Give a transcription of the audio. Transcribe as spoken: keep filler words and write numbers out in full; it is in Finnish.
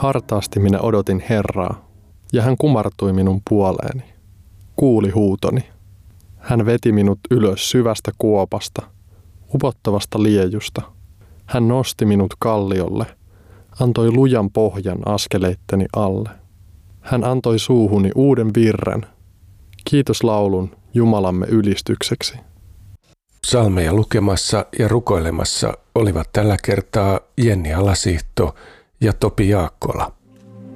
Hartaasti minä odotin Herraa, ja hän kumartui minun puoleeni. Kuuli huutoni. Hän veti minut ylös syvästä kuopasta, upottavasta liejusta. Hän nosti minut kalliolle, antoi lujan pohjan askeleitteni alle. Hän antoi suuhuni uuden virren, kiitoslaulun Jumalamme ylistykseksi. Psalmeja lukemassa ja rukoilemassa olivat tällä kertaa Jenni Alasihto ja Topi Jaakkola.